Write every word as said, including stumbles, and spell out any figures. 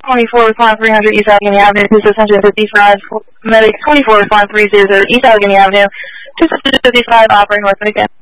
twenty-four, respond three hundred East Allegheny Avenue, two six fifty-five, medic twenty-four, respond three hundred East Allegheny Avenue, two six fifty-five, operating North Macon.